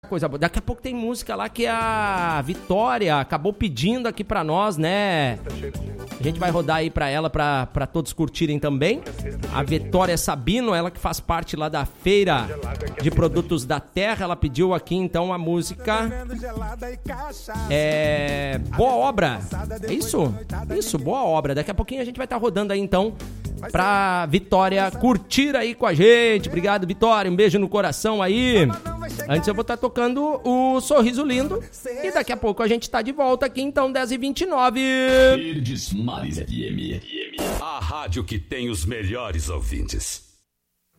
Coisa boa. Daqui a pouco tem música lá que a Vitória acabou pedindo aqui pra nós, né? A gente vai rodar aí pra ela, pra todos curtirem também. A Vitória Sabino, ela que faz parte lá da Feira de Produtos da Terra, ela pediu aqui então a música Boa Obra. É isso? Isso, Boa Obra. Daqui a pouquinho a gente vai estar rodando aí então pra Vitória curtir aí com a gente. Obrigado, Vitória. Um beijo no coração aí. Antes eu vou estar tocando o Sorriso Lindo. E daqui a pouco a gente tá de volta aqui, então, 10h29. Verdes Mares FM. A rádio que tem os melhores ouvintes.